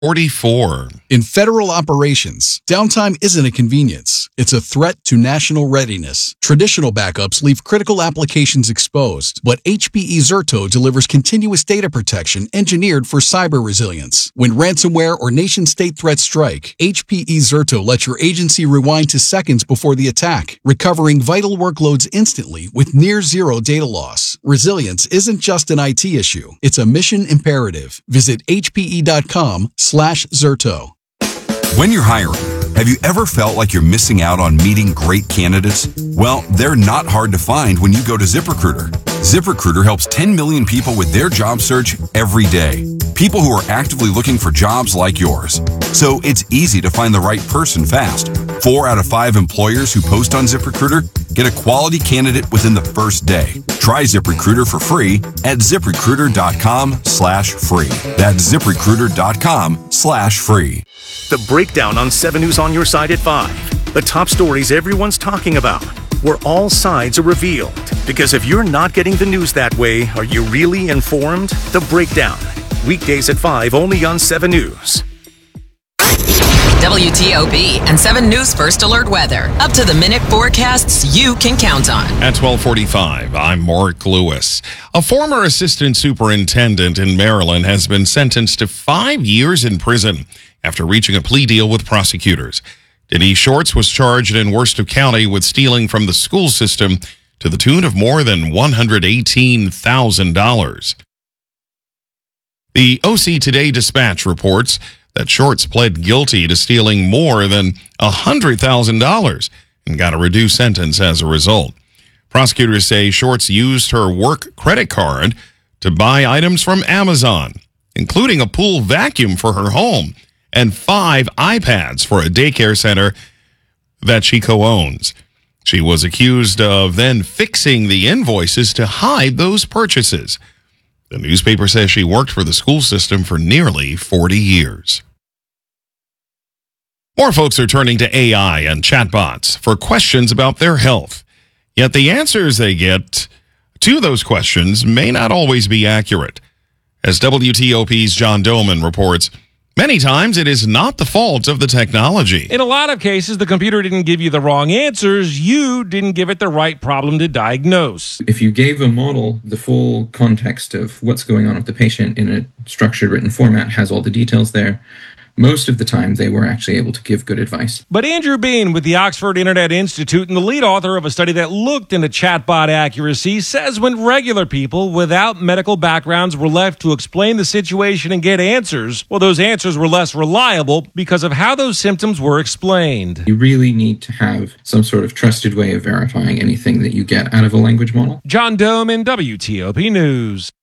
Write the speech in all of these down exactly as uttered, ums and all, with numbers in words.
forty-four. In federal operations, downtime isn't a convenience. It's a threat to national readiness. Traditional backups leave critical applications exposed, but H P E Zerto delivers continuous data protection engineered for cyber resilience. When ransomware or nation-state threats strike, H P E Zerto lets your agency rewind to seconds before the attack, recovering vital workloads instantly with near-zero data loss. Resilience isn't just an I T issue. It's a mission imperative. Visit H P E dot com slash Zerto. When you're hiring, have you ever felt like you're missing out on meeting great candidates? Well, they're not hard to find when you go to ZipRecruiter. ZipRecruiter helps ten million people with their job search every day. People who are actively looking for jobs like yours. So it's easy to find the right person fast. Four out of five employers who post on ZipRecruiter get a quality candidate within the first day. Try ZipRecruiter for free at ZipRecruiter.com slash free. That's ZipRecruiter.com slash free. The breakdown on seven News on your side at five. The top stories everyone's talking about, where all sides are revealed. Because if you're not getting the news that way, are you really informed? The breakdown. Weekdays at five, only on seven News. W T O P and seven News First Alert Weather. Up to the minute forecasts you can count on. At twelve forty-five, I'm Mark Lewis. A former assistant superintendent in Maryland has been sentenced to five years in prison after reaching a plea deal with prosecutors. Denise Shorts was charged in Worcester County with stealing from the school system to the tune of more than one hundred eighteen thousand dollars. The O C Today Dispatch reports that Shorts pled guilty to stealing more than one hundred thousand dollars and got a reduced sentence as a result. Prosecutors say Shorts used her work credit card to buy items from Amazon, including a pool vacuum for her home and five iPads for a daycare center that she co-owns. She was accused of then fixing the invoices to hide those purchases. The newspaper says she worked for the school system for nearly forty years. More folks are turning to A I and chatbots for questions about their health. Yet the answers they get to those questions may not always be accurate. As W T O P's John Doman reports, many times it is not the fault of the technology. In a lot of cases, the computer didn't give you the wrong answers. You didn't give it the right problem to diagnose. If you gave a model the full context of what's going on with the patient in a structured written format, has all the details there, most of the time they were actually able to give good advice. But Andrew Bean with the Oxford Internet Institute and the lead author of a study that looked into chatbot accuracy says when regular people without medical backgrounds were left to explain the situation and get answers, well, those answers were less reliable because of how those symptoms were explained. You really need to have some sort of trusted way of verifying anything that you get out of a language model. John Doman, W T O P News.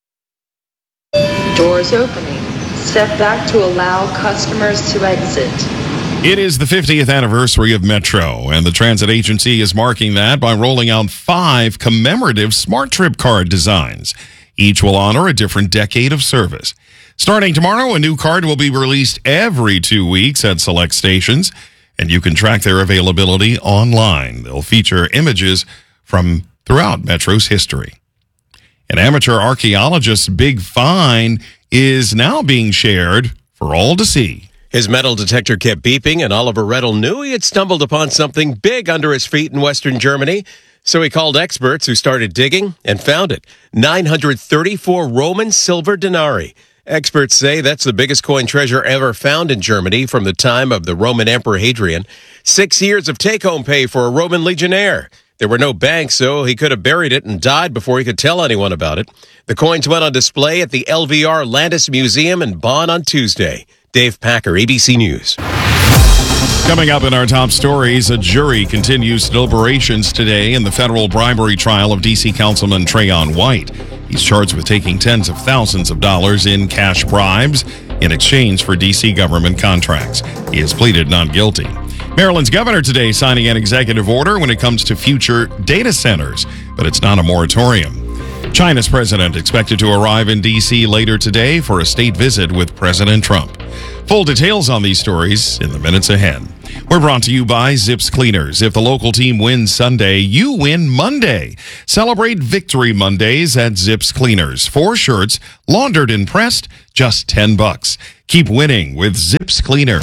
Doors opening. Step back to allow customers to exit. It is the fiftieth anniversary of Metro, and the transit agency is marking that by rolling out five commemorative Smart Trip card designs. Each will honor a different decade of service. Starting tomorrow, a new card will be released every two weeks at select stations, and you can track their availability online. They'll feature images from throughout Metro's history. An amateur archaeologist's big find is now being shared for all to see. His metal detector kept beeping, and Oliver Reddle knew he had stumbled upon something big under his feet in Western Germany. So he called experts who started digging and found it. nine hundred thirty-four Roman silver denarii. Experts say that's the biggest coin treasure ever found in Germany from the time of the Roman Emperor Hadrian. Six years of take-home pay for a Roman legionnaire. There were no banks, so he could have buried it and died before he could tell anyone about it. The coins went on display at the L V R Landis Museum in Bonn on Tuesday. Dave Packer, A B C News. Coming up in our top stories, a jury continues deliberations today in the federal bribery trial of D C Councilman Trayon White. He's charged with taking tens of thousands of dollars in cash bribes in exchange for D C government contracts. He has pleaded not guilty. Maryland's governor today signing an executive order when it comes to future data centers, but it's not a moratorium. China's president expected to arrive in D C later today for a state visit with President Trump. Full details on these stories in the minutes ahead. We're brought to you by Zips Cleaners. If the local team wins Sunday, you win Monday. Celebrate Victory Mondays at Zips Cleaners. Four shirts, laundered and pressed, just ten bucks. Keep winning with Zips Cleaners.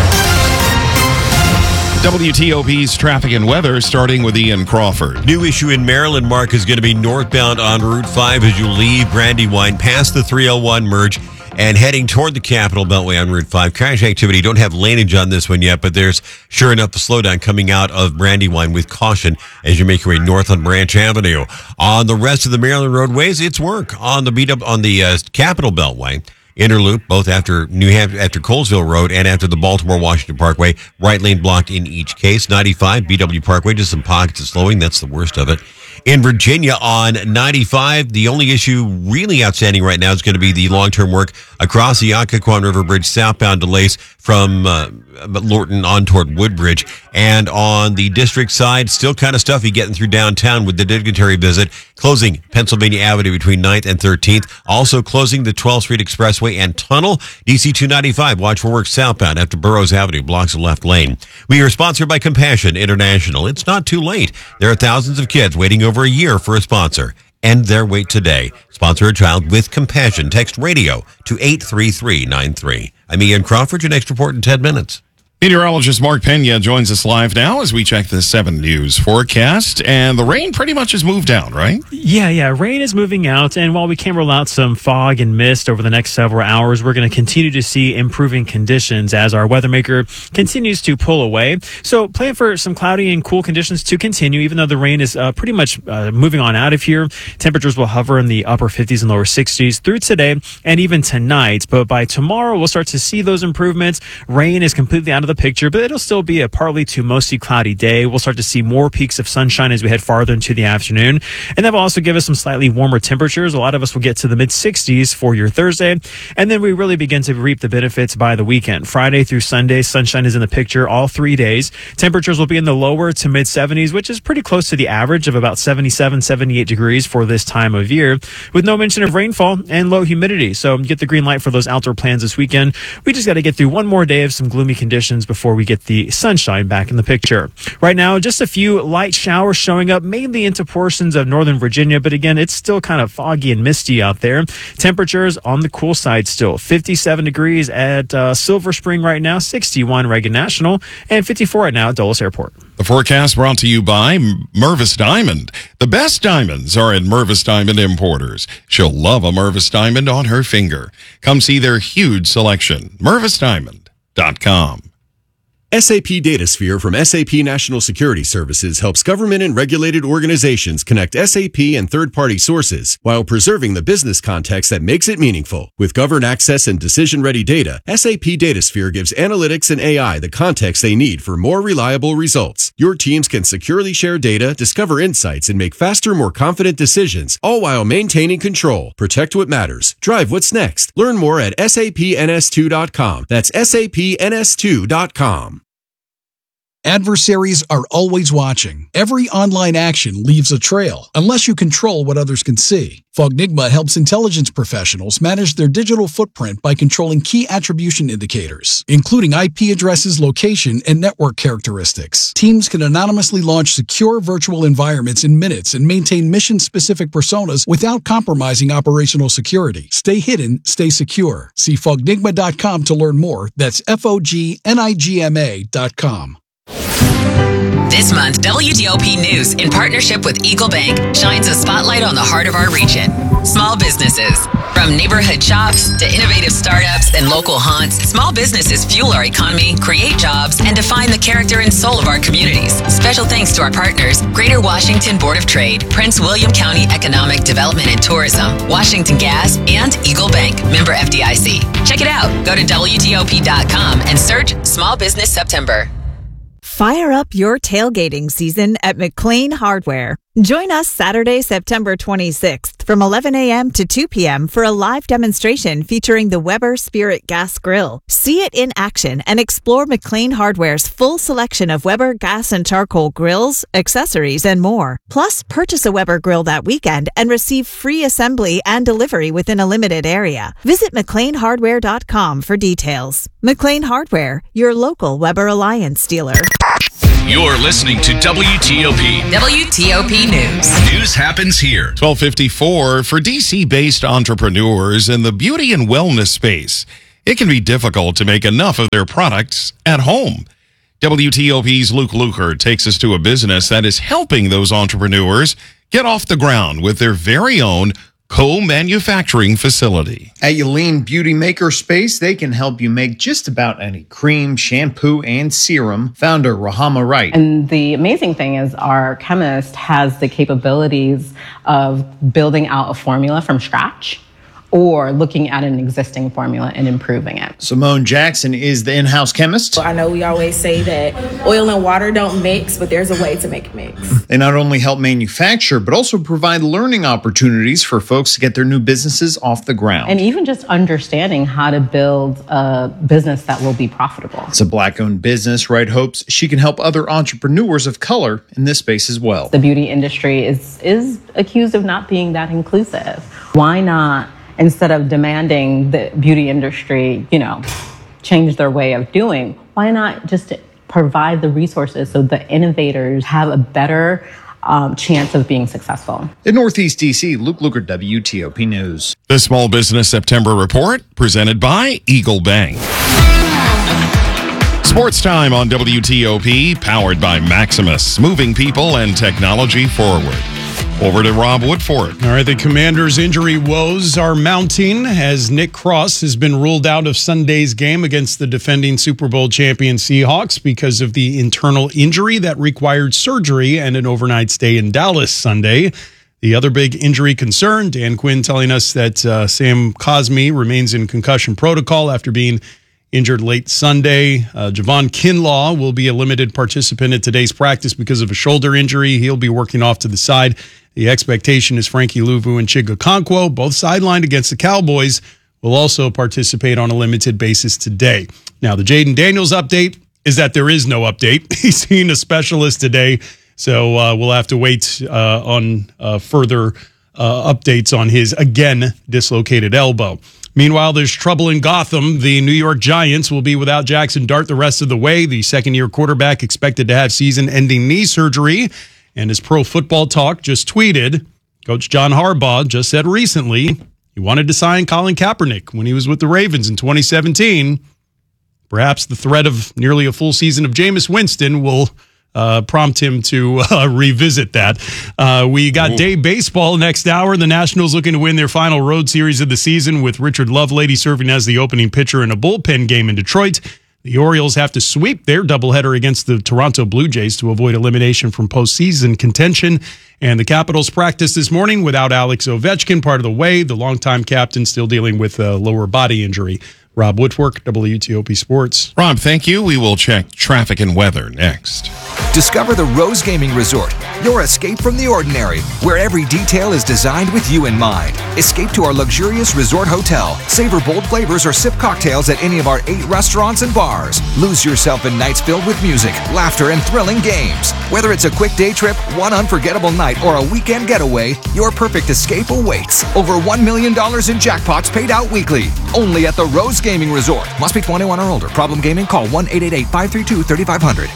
W T O P's traffic and weather, starting with Ian Crawford. New issue in Maryland, Mark, is going to be northbound on Route five as you leave Brandywine past the three oh one merge and heading toward the Capitol Beltway on Route five. Crash activity, don't have laneage on this one yet, but there's sure enough a slowdown coming out of Brandywine with caution as you make your way north on Branch Avenue. On the rest of the Maryland roadways, it's work on the beat up on the uh, Capitol Beltway. Interloop, both after New Hampshire, after Colesville Road and after the Baltimore-Washington Parkway. Right lane blocked in each case. ninety-five, B W Parkway, just some pockets of slowing. That's the worst of it. In Virginia on ninety-five, the only issue really outstanding right now is going to be the long-term work across the Occoquan River Bridge, southbound delays from uh, Lorton on toward Woodbridge. And on the district side, still kind of stuffy getting through downtown with the dignitary visit, closing Pennsylvania Avenue between ninth and thirteenth, also closing the twelfth Street Expressway and Tunnel. D C two ninety-five, watch for work southbound after Burroughs Avenue blocks the left lane. We are sponsored by Compassion International. It's not too late. There are thousands of kids waiting over a year for a sponsor. End their wait today. Sponsor a child with compassion. Text radio to eight three three nine three. I'm Ian Crawford. Your next report in ten minutes. Meteorologist Mark Pena joins us live now as we check the seven News forecast. And the rain pretty much has moved out, right? Yeah, yeah. Rain is moving out. And while we can roll out some fog and mist over the next several hours, we're going to continue to see improving conditions as our weather maker continues to pull away. So plan for some cloudy and cool conditions to continue, even though the rain is uh, pretty much uh, moving on out of here. Temperatures will hover in the upper fifties and lower sixties through today and even tonight. But by tomorrow, we'll start to see those improvements. Rain is completely out of the picture, but it'll still be a partly to mostly cloudy day. We'll start to see more peaks of sunshine as we head farther into the afternoon, and that will also give us some slightly warmer temperatures. A lot of us will get to the mid sixties for your Thursday, and then we really begin to reap the benefits by the weekend. Friday through Sunday, sunshine is in the picture all three days. Temperatures will be in the lower to mid seventies, which is pretty close to the average of about seventy-seven, seventy-eight degrees for this time of year, with no mention of rainfall and low humidity. So get the green light for those outdoor plans this weekend. We just got to get through one more day of some gloomy conditions before we get the sunshine back in the picture. Right now, just a few light showers showing up mainly into portions of northern Virginia, but again, it's still kind of foggy and misty out there. Temperatures on the cool side still. fifty-seven degrees at uh, Silver Spring right now, sixty-one Reagan National, and fifty-four right now at Dulles Airport. The forecast brought to you by Mervis Diamond. The best diamonds are at Mervis Diamond Importers. She'll love a Mervis Diamond on her finger. Come see their huge selection. Mervis Diamond dot com. S A P DataSphere from S A P National Security Services helps government and regulated organizations connect S A P and third-party sources while preserving the business context that makes it meaningful. With governed access and decision-ready data, S A P DataSphere gives analytics and A I the context they need for more reliable results. Your teams can securely share data, discover insights, and make faster, more confident decisions, all while maintaining control. Protect what matters. Drive what's next. Learn more at S A P N S two dot com. That's S A P N S two dot com. Adversaries are always watching. Every online action leaves a trail, unless you control what others can see. Fognigma helps intelligence professionals manage their digital footprint by controlling key attribution indicators, including I P addresses, location, and network characteristics. Teams can anonymously launch secure virtual environments in minutes and maintain mission-specific personas without compromising operational security. Stay hidden, stay secure. See Fognigma dot com to learn more. That's F O G N I G M A dot com. This month, W T O P News, in partnership with Eagle Bank, shines a spotlight on the heart of our region. Small businesses. From neighborhood shops to innovative startups and local haunts, small businesses fuel our economy, create jobs, and define the character and soul of our communities. Special thanks to our partners, Greater Washington Board of Trade, Prince William County Economic Development and Tourism, Washington Gas, and Eagle Bank, member F D I C. Check it out. Go to W T O P dot com and search Small Business September. Fire up your tailgating season at McLean Hardware. Join us Saturday, September twenty-sixth from eleven a.m. to two p.m. for a live demonstration featuring the Weber Spirit Gas Grill. See it in action and explore McLean Hardware's full selection of Weber gas and charcoal grills, accessories, and more. Plus, purchase a Weber grill that weekend and receive free assembly and delivery within a limited area. Visit McLean Hardware dot com for details. McLean Hardware, your local Weber Alliance dealer. You're listening to W T O P. W T O P News. News happens here. twelve fifty-four for D C-based entrepreneurs in the beauty and wellness space. It can be difficult to make enough of their products at home. W T O P's Luke Luker takes us to a business that is helping those entrepreneurs get off the ground with their very own co-manufacturing facility. At Yaleen Beauty Maker Space, they can help you make just about any cream, shampoo, and serum. Founder Rahama Wright. And the amazing thing is our chemist has the capabilities of building out a formula from scratch or looking at an existing formula and improving it. Simone Jackson is the in-house chemist. I know we always say that oil and water don't mix, but there's a way to make it mix. They not only help manufacture, but also provide learning opportunities for folks to get their new businesses off the ground. And even just understanding how to build a business that will be profitable. It's a Black-owned business. Wright hopes she can help other entrepreneurs of color in this space as well. The beauty industry is is accused of not being that inclusive. Why not, instead of demanding the beauty industry, you know, change their way of doing, why not just provide the resources so the innovators have a better um, chance of being successful? In Northeast D C, Luke Luker, W T O P News. The Small Business September Report, presented by Eagle Bank. Sports time on W T O P, powered by Maximus, moving people and technology forward. Over to Rob Woodford. All right, the Commanders' injury woes are mounting as Nick Cross has been ruled out of Sunday's game against the defending Super Bowl champion Seahawks because of the internal injury that required surgery and an overnight stay in Dallas Sunday. The other big injury concern, Dan Quinn telling us that uh, Sam Cosmi remains in concussion protocol after being injured late Sunday. Uh, Javon Kinlaw will be a limited participant in today's practice because of a shoulder injury. He'll be working off to the side. The expectation is Frankie Luvu and Chig Okonkwo, both sidelined against the Cowboys, will also participate on a limited basis today. Now, the Jaden Daniels update is that there is no update. He's seen a specialist today, so uh, we'll have to wait uh, on uh, further uh, updates on his, again, dislocated elbow. Meanwhile, there's trouble in Gotham. The New York Giants will be without Jackson Dart the rest of the way. The second-year quarterback expected to have season-ending knee surgery. And as Pro Football Talk just tweeted, Coach John Harbaugh just said recently he wanted to sign Colin Kaepernick when he was with the Ravens in twenty seventeen. Perhaps the threat of nearly a full season of Jameis Winston will uh, prompt him to uh, revisit that. Uh, we got Ooh. Day baseball next hour. The Nationals looking to win their final road series of the season with Richard Lovelady serving as the opening pitcher in a bullpen game in Detroit. The Orioles have to sweep their doubleheader against the Toronto Blue Jays to avoid elimination from postseason contention. And the Capitals practiced this morning without Alex Ovechkin, part of the way. The longtime captain still dealing with a lower body injury. Rob Woodfork, W T O P Sports. Rob, thank you. We will check traffic and weather next. Discover the Rose Gaming Resort, your escape from the ordinary, where every detail is designed with you in mind. Escape to our luxurious resort hotel. Savor bold flavors or sip cocktails at any of our eight restaurants and bars. Lose yourself in nights filled with music, laughter, and thrilling games. Whether it's a quick day trip, one unforgettable night, or a weekend getaway, your perfect escape awaits. Over one million dollars in jackpots paid out weekly. Only at the Rose Gaming Resort. Must be twenty-one or older. Problem gaming? Call one eight eight eight, five three two, three five zero zero.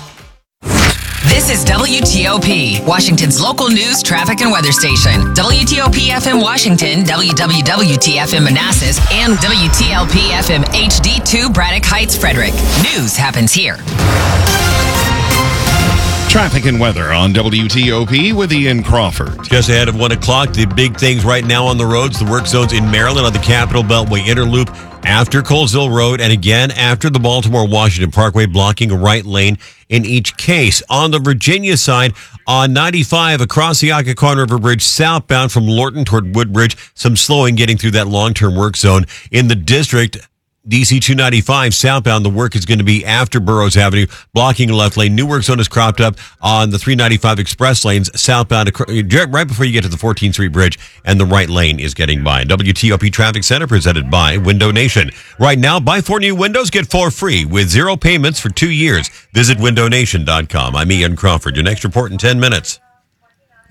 This is W T O P, Washington's local news, traffic, and weather station. W T O P F M Washington, W W W T F M Manassas, and W T L P F M H D two Braddock Heights, Frederick. News happens here. Traffic and weather on W T O P with Ian Crawford. Just ahead of one o'clock, the big things right now on the roads, the work zones in Maryland on the Capital Beltway Interloop after Colesville Road and again after the Baltimore-Washington Parkway, blocking a right lane in each case. On the Virginia side, on ninety-five across the Occoquan River Bridge southbound from Lorton toward Woodbridge, some slowing getting through that long-term work zone. In the district, D C two ninety-five southbound, the work is going to be after Burroughs Avenue, blocking a left lane. New work zone is cropped up on the three ninety-five express lanes southbound, right before you get to the fourteenth Street Bridge, and the right lane is getting by. W T O P Traffic Center presented by Window Nation. Right now, buy four new windows, get four free with zero payments for two years. Visit window nation dot com. I'm Ian Crawford. Your next report in ten minutes.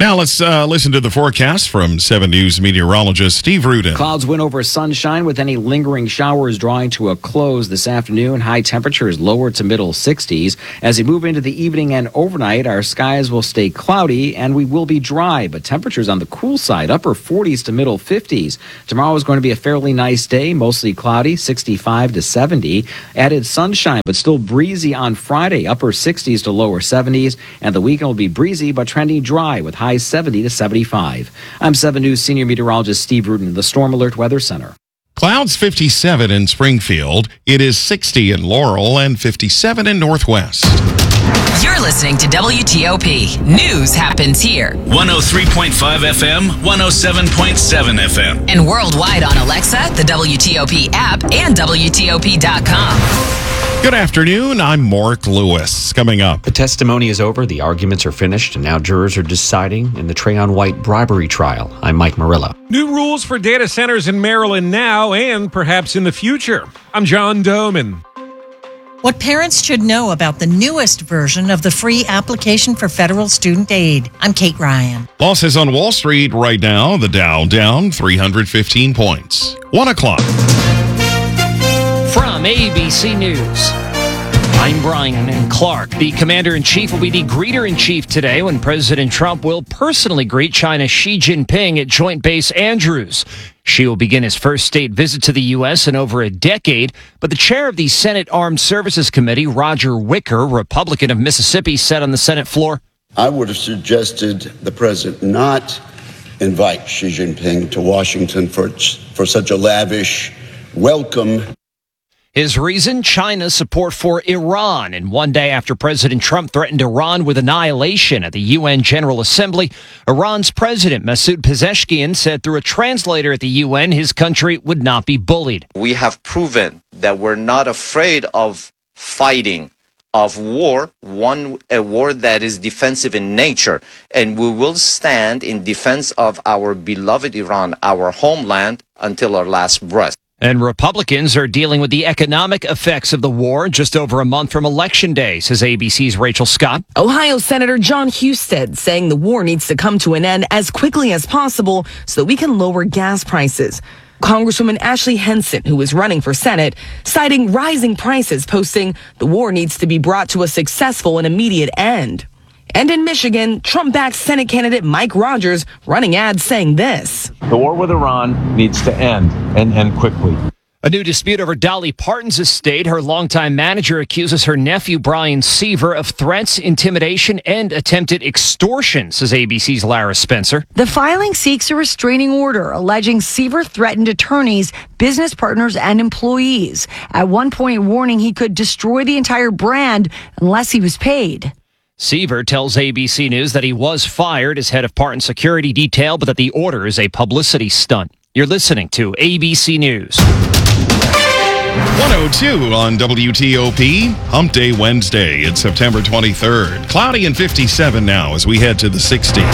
Now let's uh, listen to the forecast from seven News meteorologist Steve Rudin. Clouds win over sunshine with any lingering showers drawing to a close this afternoon. High temperatures lower to middle sixties. As we move into the evening and overnight, our skies will stay cloudy and we will be dry, but temperatures on the cool side, upper forties to middle fifties. Tomorrow is going to be a fairly nice day, mostly cloudy, sixty-five to seventy. Added sunshine, but still breezy on Friday, upper sixties to lower seventies. And the weekend will be breezy, but trending dry with high seventy to seventy-five. I'm seven News senior meteorologist Steve Rudin in the Storm Alert Weather Center. Clouds fifty-seven in Springfield. It is sixty in Laurel and fifty-seven in Northwest. You're listening to W T O P. News happens here. one oh three point five F M, one oh seven point seven F M. And worldwide on Alexa, the W T O P app, and W T O P dot com. Good afternoon. I'm Mark Lewis. Coming up. The testimony is over, the arguments are finished, and now jurors are deciding in the Trayon White bribery trial. I'm Mike Murillo. New rules for data centers in Maryland now and perhaps in the future. I'm John Doman. What parents should know about the newest version of the free application for federal student aid. I'm Kate Ryan. Losses on Wall Street right now. The Dow down three hundred fifteen points. One o'clock. From A B C News, I'm Brian Clark. The commander-in-chief will be the greeter-in-chief today when President Trump will personally greet China's Xi Jinping at Joint Base Andrews. Xi will begin his first state visit to the U S in over a decade, but the chair of the Senate Armed Services Committee, Roger Wicker, Republican of Mississippi, said on the Senate floor, I would have suggested the president not invite Xi Jinping to Washington for, for such a lavish welcome. His reason, China's support for Iran. And one day after President Trump threatened Iran with annihilation at the U N General Assembly, Iran's president, Masoud Pezeshkian, said through a translator at the U N his country would not be bullied. We have proven that we're not afraid of fighting, of war, one a war that is defensive in nature. And we will stand in defense of our beloved Iran, our homeland, until our last breath. And Republicans are dealing with the economic effects of the war just over a month from Election Day, says A B C's Rachel Scott. Ohio Senator John Husted saying the war needs to come to an end as quickly as possible so that we can lower gas prices. Congresswoman Ashley Henson, who is running for Senate, citing rising prices, posting the war needs to be brought to a successful and immediate end. And in Michigan, Trump-backed Senate candidate Mike Rogers running ads saying this. The war with Iran needs to end, and end quickly. A new dispute over Dolly Parton's estate. Her longtime manager accuses her nephew, Brian Seaver, of threats, intimidation, and attempted extortion, says A B C's Lara Spencer. The filing seeks a restraining order alleging Seaver threatened attorneys, business partners, and employees. At one point, warning he could destroy the entire brand unless he was paid. Seaver tells A B C News that he was fired as head of Parton Security Detail, but that the order is a publicity stunt. You're listening to A B C News. one oh two on W T O P. Hump Day Wednesday. It's September twenty-third. Cloudy and fifty-seven now as we head to the sixties.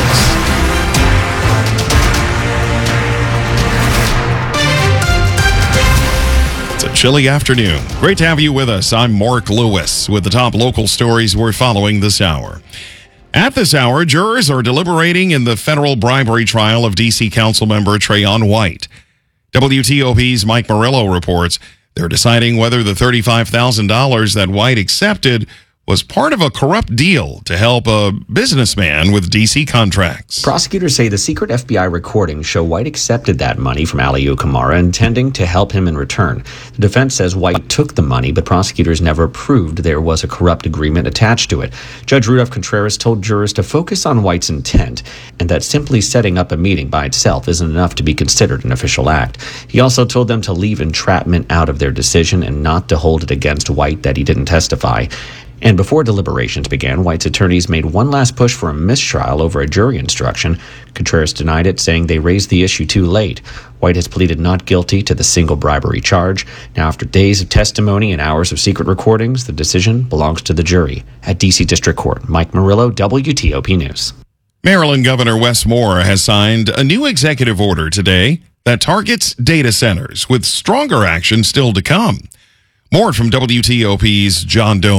Chilly afternoon. Great to have you with us. I'm Mark Lewis with the top local stories we're following this hour. At this hour, jurors are deliberating in the federal bribery trial of D C Council member Trayon White. W T O P's Mike Murillo reports they're deciding whether the thirty-five thousand dollars that White accepted was part of a corrupt deal to help a businessman with D C contracts. Prosecutors say the secret F B I recordings show White accepted that money from Aliyu Kamara, intending to help him in return. The defense says White took the money, but prosecutors never proved there was a corrupt agreement attached to it. Judge Rudolph Contreras told jurors to focus on White's intent, and that simply setting up a meeting by itself isn't enough to be considered an official act. He also told them to leave entrapment out of their decision and not to hold it against White that he didn't testify. And before deliberations began, White's attorneys made one last push for a mistrial over a jury instruction. Contreras denied it, saying they raised the issue too late. White has pleaded not guilty to the single bribery charge. Now, after days of testimony and hours of secret recordings, the decision belongs to the jury. At D C District Court, Mike Murillo, W T O P News. Maryland Governor Wes Moore has signed a new executive order today that targets data centers, with stronger action still to come. More from W T O P's John Doman.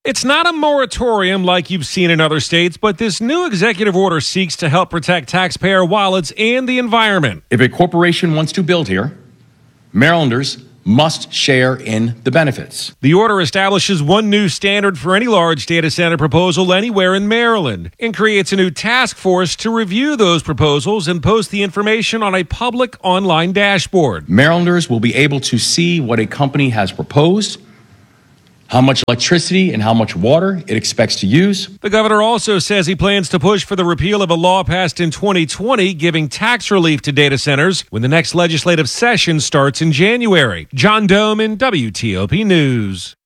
It's not a moratorium like you've seen in other states, but this new executive order seeks to help protect taxpayer wallets and the environment. If a corporation wants to build here, Marylanders must share in the benefits. The order establishes one new standard for any large data center proposal anywhere in Maryland and creates a new task force to review those proposals and post the information on a public online dashboard. Marylanders will be able to see what a company has proposed, how much electricity and how much water it expects to use. The governor also says he plans to push for the repeal of a law passed in twenty twenty giving tax relief to data centers when the next legislative session starts in January. John Doman, W T O P News.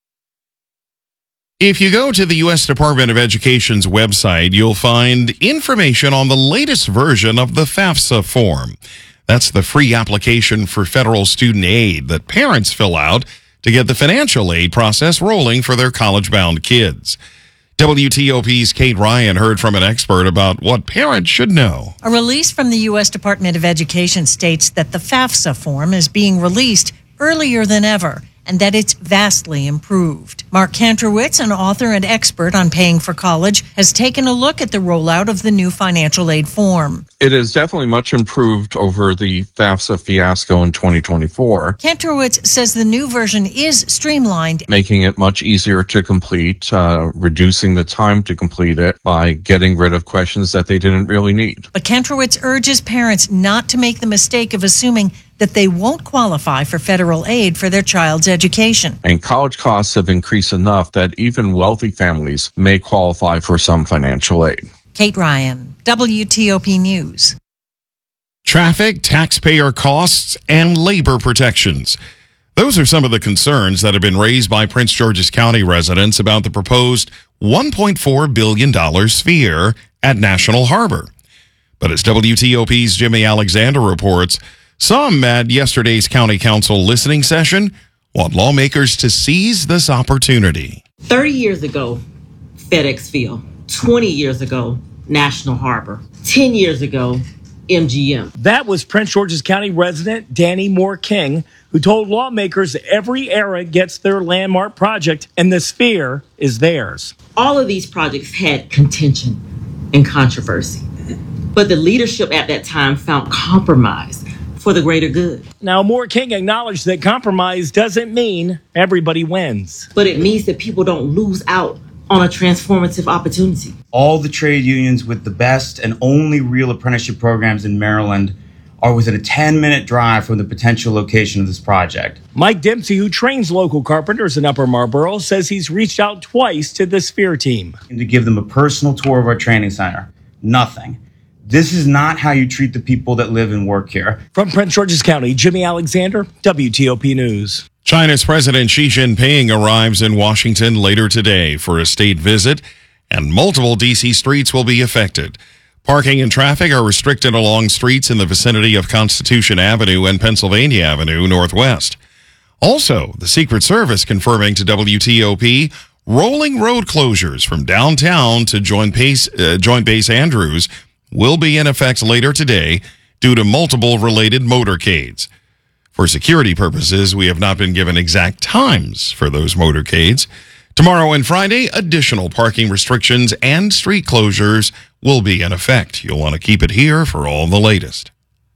If you go to the U S Department of Education's website, you'll find information on the latest version of the FAFSA form. That's the free application for federal student aid that parents fill out to get the financial aid process rolling for their college-bound kids. W T O P's Kate Ryan heard from an expert about what parents should know. A release from the U S Department of Education states that the FAFSA form is being released earlier than ever and that it's vastly improved. Mark Kantrowitz, an author and expert on paying for college, has taken a look at the rollout of the new financial aid form. It is definitely much improved over the FAFSA fiasco in twenty twenty-four. Kantrowitz says the new version is streamlined, making it much easier to complete, uh, reducing the time to complete it by getting rid of questions that they didn't really need. But Kantrowitz urges parents not to make the mistake of assuming that they won't qualify for federal aid for their child's education. And college costs have increased enough that even wealthy families may qualify for some financial aid. Kate Ryan, W T O P News. Traffic, taxpayer costs, and labor protections. Those are some of the concerns that have been raised by Prince George's County residents about the proposed one point four billion dollars sphere at National Harbor. But as W T O P's Jimmy Alexander reports, some at yesterday's County Council listening session want lawmakers to seize this opportunity. thirty years ago, FedEx Field. twenty years ago, National Harbor. ten years ago, M G M. That was Prince George's County resident Danny Moore King, who told lawmakers every era gets their landmark project and the sphere is theirs. All of these projects had contention and controversy, but the leadership at that time found compromise for the greater good. Now, Moore King acknowledged that compromise doesn't mean everybody wins. But it means that people don't lose out on a transformative opportunity. All the trade unions with the best and only real apprenticeship programs in Maryland are within a ten-minute drive from the potential location of this project. Mike Dempsey, who trains local carpenters in Upper Marlboro, says he's reached out twice to the Sphere team. And to give them a personal tour of our training center. Nothing. This is not how you treat the people that live and work here. From Prince George's County, Jimmy Alexander, W T O P News. China's President Xi Jinping arrives in Washington later today for a state visit, and multiple D C streets will be affected. Parking and traffic are restricted along streets in the vicinity of Constitution Avenue and Pennsylvania Avenue Northwest. Also, the Secret Service confirming to W T O P rolling road closures from downtown to Joint Base, uh, Joint Base Andrews will be in effect later today due to multiple related motorcades. For security purposes, we have not been given exact times for those motorcades. Tomorrow and Friday, additional parking restrictions and street closures will be in effect. You'll want to keep it here for all the latest.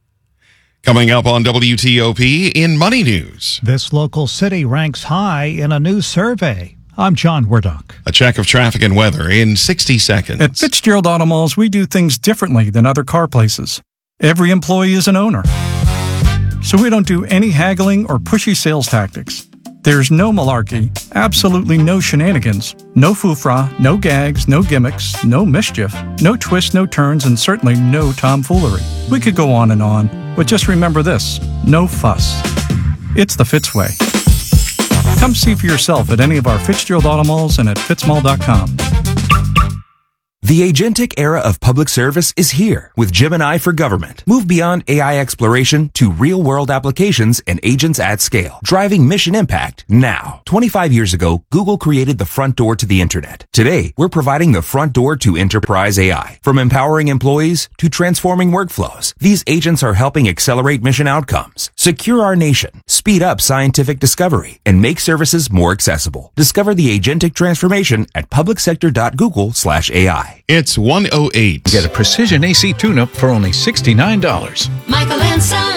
Coming up on W T O P in Money News. This local city ranks high in a new survey. I'm John Wardock. A check of traffic and weather in sixty seconds. At Fitzgerald Auto Malls, we do things differently than other car places. Every employee is an owner. So we don't do any haggling or pushy sales tactics. There's no malarkey, absolutely no shenanigans, no foofra, no gags, no gimmicks, no mischief, no twists, no turns, and certainly no tomfoolery. We could go on and on, but just remember this, no fuss. It's the Fitz way. Come see for yourself at any of our Fitzgerald Auto Malls and at fitzmall dot com. The agentic era of public service is here with Gemini for Government. Move beyond A I exploration to real-world applications and agents at scale, driving mission impact now. twenty-five years ago, Google created the front door to the internet. Today, we're providing the front door to enterprise A I. From empowering employees to transforming workflows, these agents are helping accelerate mission outcomes, secure our nation, speed up scientific discovery, and make services more accessible. Discover the agentic transformation at publicsector.google slash AI. It's one oh eight. Get a precision A C tune-up for only sixty-nine dollars. Michael and Son.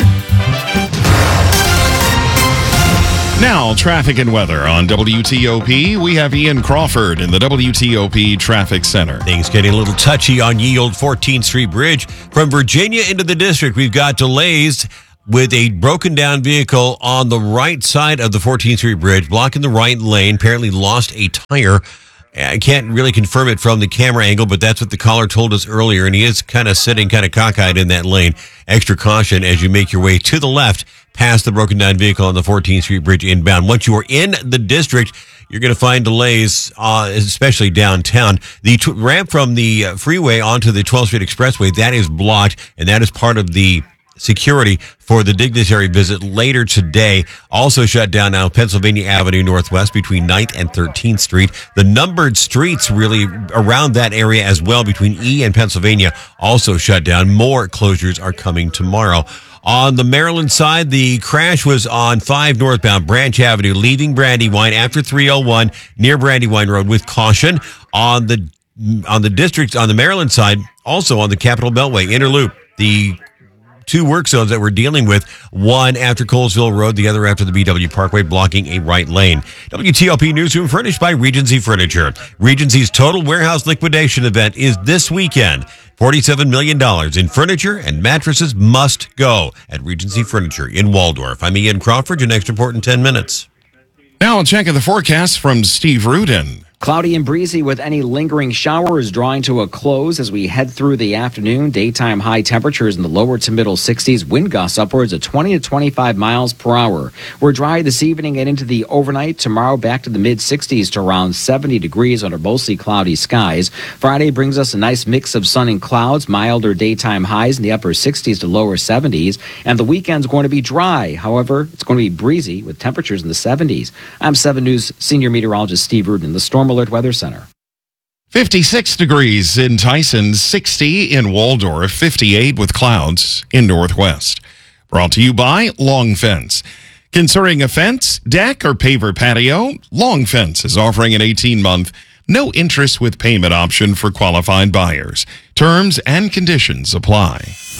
Now, traffic and weather on W T O P. We have Ian Crawford in the W T O P Traffic Center. Things getting a little touchy on Ye Olde fourteenth Street Bridge. From Virginia into the district, we've got delays with a broken down vehicle on the right side of the fourteenth Street Bridge, blocking the right lane, apparently lost a tire. I can't really confirm it from the camera angle, but that's what the caller told us earlier, and he is kind of sitting kind of cockeyed in that lane. Extra caution as you make your way to the left past the broken down vehicle on the fourteenth Street Bridge inbound. Once you are in the district, you're going to find delays, uh, especially downtown. The t- ramp from the uh, freeway onto the twelfth Street Expressway, that is blocked, and that is part of the security for the dignitary visit later today. Also shut down now Pennsylvania Avenue Northwest between ninth and thirteenth Street. The numbered streets really around that area as well between E and Pennsylvania also shut down. More closures are coming tomorrow. On the Maryland side, the crash was on five northbound Branch Avenue, leaving Brandywine after three oh one near Brandywine Road with caution. On the on the district, on the Maryland side, also on the Capitol Beltway, Inner Loop, the two work zones that we're dealing with, one after Colesville Road, the other after the B W Parkway, blocking a right lane. W T O P Newsroom furnished by Regency Furniture. Regency's total warehouse liquidation event is this weekend. forty-seven million dollars in furniture and mattresses must go at Regency Furniture in Waldorf. I'm Ian Crawford. Your next report in ten minutes. Now, a check of the forecast from Steve Rudin. Cloudy and breezy with any lingering showers drawing to a close as we head through the afternoon. Daytime high temperatures in the lower to middle sixties. Wind gusts upwards of twenty to twenty-five miles per hour. We're dry this evening and into the overnight. Tomorrow back to the mid sixties to around seventy degrees under mostly cloudy skies. Friday brings us a nice mix of sun and clouds. Milder daytime highs in the upper sixties to lower seventies. And the weekend's going to be dry. However, it's going to be breezy with temperatures in the seventies. I'm seven News senior meteorologist Steve Rudin, the Storm Alert Weather Center. fifty-six degrees in Tyson, sixty in Waldorf, fifty-eight with clouds in Northwest. Brought to you by Long Fence. Considering a fence, deck, or paver patio, Long Fence is offering an eighteen-month, no interest with payment option for qualified buyers. Terms and conditions apply.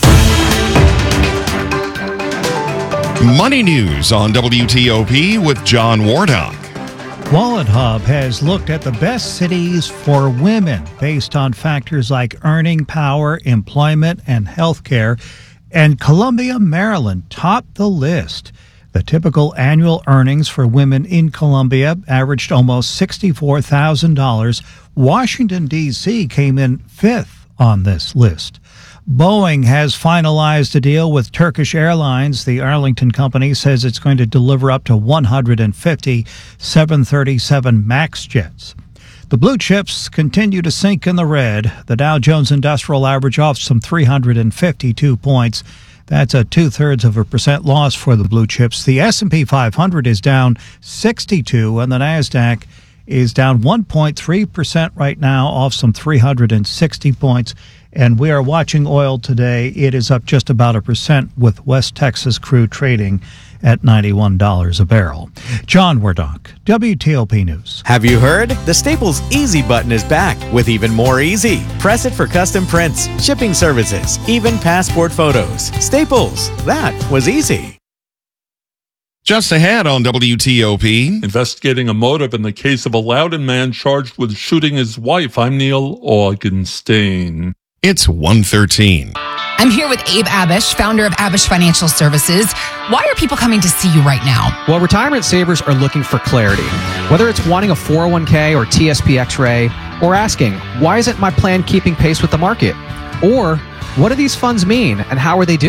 Money News on W T O P with John Wardock. Wallet Hub has looked at the best cities for women based on factors like earning power, employment, and healthcare, and Columbia, Maryland topped the list. The typical annual earnings for women in Columbia averaged almost sixty-four thousand dollars. Washington, D C came in fifth on this list. Boeing has finalized a deal with Turkish Airlines. The Arlington company says it's going to deliver up to one hundred fifty seven thirty-seven MAX jets. The blue chips continue to sink in the red. The Dow Jones Industrial average off some three hundred fifty-two points. That's a two-thirds of a percent loss for the blue chips. The S and P five hundred is down sixty-two, and the NASDAQ is down one point three percent right now, off some three hundred sixty points. And we are watching oil today. It is up just about a percent with West Texas crude trading at ninety-one dollars a barrel. John Wardock, W T O P News. Have you heard? The Staples Easy button is back with even more easy. Press it for custom prints, shipping services, even passport photos. Staples, that was easy. Just ahead on W T O P. Investigating a motive in the case of a Loudoun man charged with shooting his wife. I'm Neil Augenstein. It's one thirteen. I'm here with Abe Abish, founder of Abish Financial Services. Why are people coming to see you right now? Well, retirement savers are looking for clarity. Whether it's wanting a four oh one k or T S P X-ray, or asking, why isn't my plan keeping pace with the market? Or, what do these funds mean and how are they doing?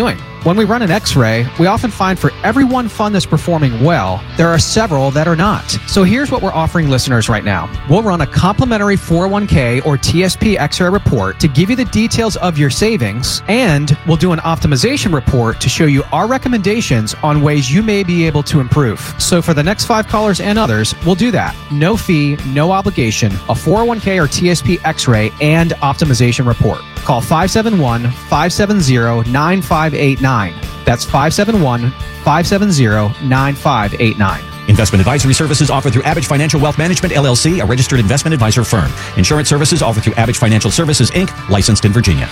When we run an x-ray, we often find for every one fund that's performing well, there are several that are not. So here's what we're offering listeners right now. We'll run a complimentary four oh one k or T S P x-ray report to give you the details of your savings, and we'll do an optimization report to show you our recommendations on ways you may be able to improve. So for the next five callers and others, we'll do that. No fee, no obligation, a four oh one k or T S P x-ray and optimization report. Call five seven one, five seven zero, nine five eight nine. That's five seven one, five seven zero, nine five eight nine. Investment advisory services offered through Abbage Financial Wealth Management, L L C, a registered investment advisor firm. Insurance services offered through Abbage Financial Services, Incorporated, licensed in Virginia.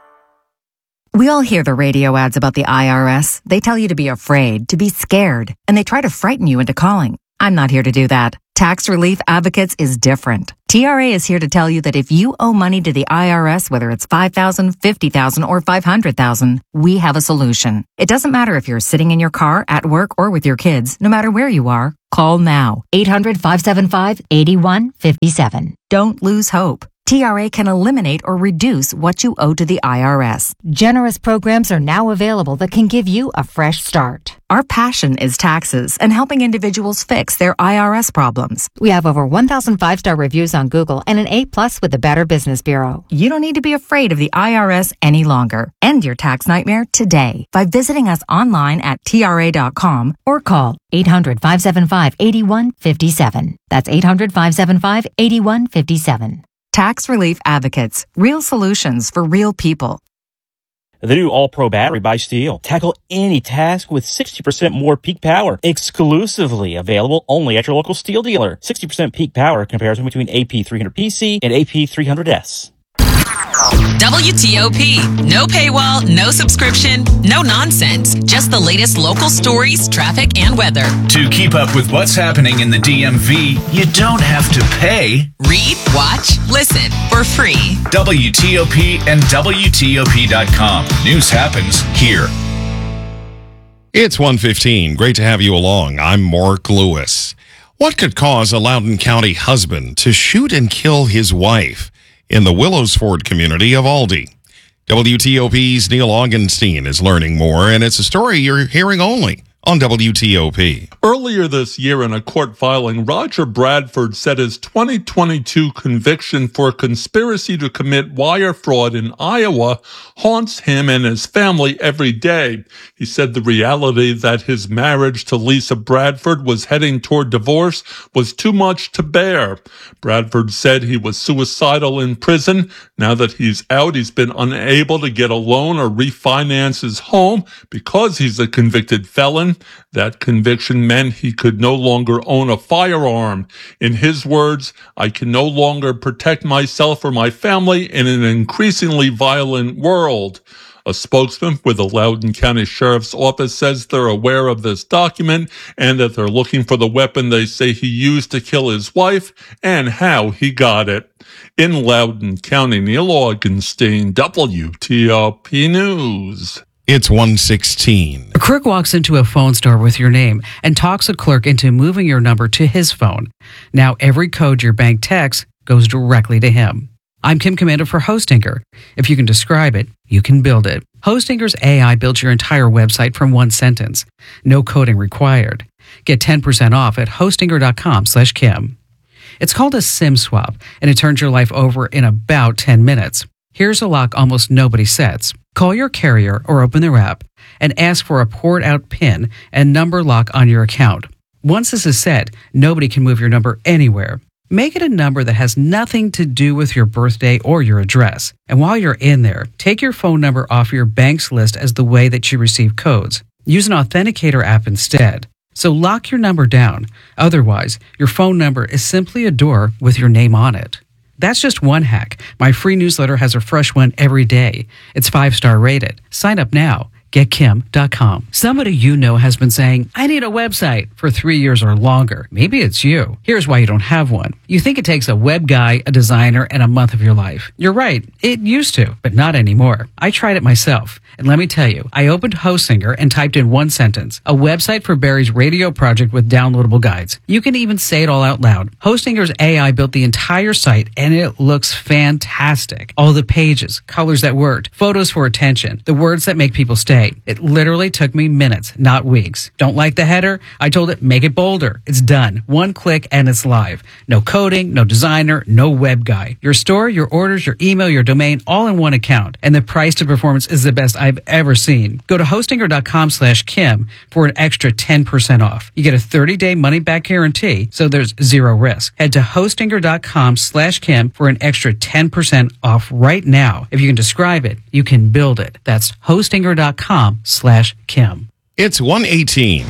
We all hear the radio ads about the I R S. They tell you to be afraid, to be scared, and they try to frighten you into calling. I'm not here to do that. Tax Relief Advocates is different. T R A is here to tell you that if you owe money to the I R S, whether it's five thousand dollars, fifty thousand dollars, or five hundred thousand dollars, we have a solution. It doesn't matter if you're sitting in your car, at work, or with your kids. No matter where you are, call now. eight hundred, five seven five, eight one five seven. Don't lose hope. T R A can eliminate or reduce what you owe to the I R S. Generous programs are now available that can give you a fresh start. Our passion is taxes and helping individuals fix their I R S problems. We have over one thousand five-star reviews on Google and an A plus with the Better Business Bureau. You don't need to be afraid of the I R S any longer. End your tax nightmare today by visiting us online at T R A dot com or call eight hundred, five seven five, eight one five seven. That's eight hundred, five seven five, eight one five seven. Tax Relief Advocates. Real solutions for real people. The new All-Pro battery by Steel. Tackle any task with sixty percent more peak power. Exclusively available only at your local Steel dealer. sixty percent peak power comparison between A P three hundred P C and A P three hundred S. W T O P. No paywall, no subscription, no nonsense. Just the latest local stories, traffic, and weather. To keep up with what's happening in the D M V, you don't have to pay. Read, watch, listen for free. W T O P and W T O P dot com. News happens here. It's one fifteen. Great to have you along. I'm Mark Lewis. What could cause a Loudoun County husband to shoot and kill his wife in the Willowsford community of Aldie? W T O P's Neil Augenstein is learning more, and it's a story you're hearing only on W T O P. Earlier this year in a court filing, Roger Bradford said his twenty twenty-two conviction for conspiracy to commit wire fraud in Iowa haunts him and his family every day. He said the reality that his marriage to Lisa Bradford was heading toward divorce was too much to bear. Bradford said he was suicidal in prison. Now that he's out, he's been unable to get a loan or refinance his home because he's a convicted felon. That conviction meant he could no longer own a firearm. In his words, I can no longer protect myself or my family in an increasingly violent world. A spokesman with the Loudoun County Sheriff's Office says they're aware of this document and that they're looking for the weapon they say he used to kill his wife and how he got it. In Loudoun County, Neil Augenstein, W T O P News. It's one sixteen. A crook walks into a phone store with your name and talks a clerk into moving your number to his phone. Now every code your bank texts goes directly to him. I'm Kim Commander for Hostinger. If you can describe it, you can build it. Hostinger's A I builds your entire website from one sentence. No coding required. Get ten percent off at hostinger.com slash Kim. It's called a SIM swap, and it turns your life over in about ten minutes. Here's a lock almost nobody sets. Call your carrier or open their app and ask for a poured-out PIN and number lock on your account. Once this is set, nobody can move your number anywhere. Make it a number that has nothing to do with your birthday or your address. And while you're in there, take your phone number off your bank's list as the way that you receive codes. Use an authenticator app instead. So lock your number down. Otherwise, your phone number is simply a door with your name on it. That's just one hack. My free newsletter has a fresh one every day. It's five-star rated. Sign up now. get kim dot com. Somebody you know has been saying, I need a website for three years or longer. Maybe it's you. Here's why you don't have one. You think it takes a web guy, a designer, and a month of your life. You're right. It used to, but not anymore. I tried it myself. And let me tell you, I opened Hostinger and typed in one sentence, a website for Barry's radio project with downloadable guides. You can even say it all out loud. Hostinger's A I built the entire site and it looks fantastic. All the pages, colors that worked, photos for attention, the words that make people stay. day. It literally took me minutes, not weeks. Don't like the header? I told it, make it bolder. It's done. One click and it's live. No coding, no designer, no web guy. Your store, your orders, your email, your domain, all in one account. And the price to performance is the best I've ever seen. Go to hostinger.com slash Kim for an extra ten percent off. You get a thirty-day money-back guarantee, so there's zero risk. Head to hostinger.com slash Kim for an extra ten percent off right now. If you can describe it, you can build it. That's hostinger.com slash Kim. It's one eighteen.